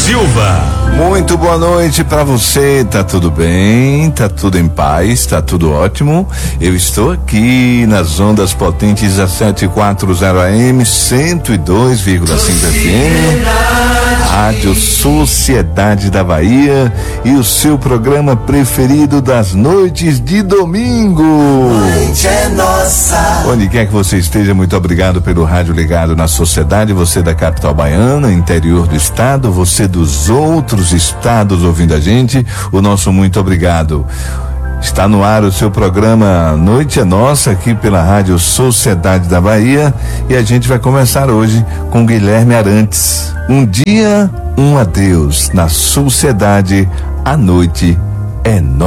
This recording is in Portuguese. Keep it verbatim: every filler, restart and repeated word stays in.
Silva. Muito boa noite pra você, tá tudo bem? Tá tudo em paz, tá tudo ótimo. Eu estou aqui nas ondas potentes da sete quatro zero A M, cento e dois vírgula cinco F M, Rádio Sociedade da Bahia, e o seu programa preferido das noites de domingo. Noite é nossa. Onde quer que você esteja, muito obrigado pelo rádio ligado na Sociedade, você da capital baiana, interior do estado, você dos outros estados ouvindo a gente, o nosso muito obrigado. Está no ar o seu programa Noite é Nossa, aqui pela Rádio Sociedade da Bahia, e a gente vai começar hoje com Guilherme Arantes. Um dia, um adeus. Na Sociedade, a noite é nossa.